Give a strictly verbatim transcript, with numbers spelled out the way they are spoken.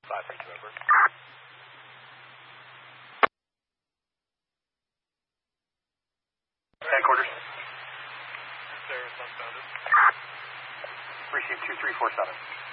five, thank you, over. Headquarters. Sarah, sunbounded. Received two three four seven.